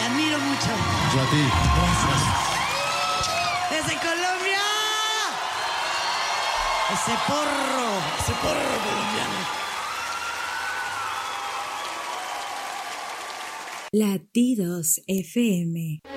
admiro mucho. Yo a ti. Gracias. Desde Colombia. Ese porro colombiano. Latidos FM.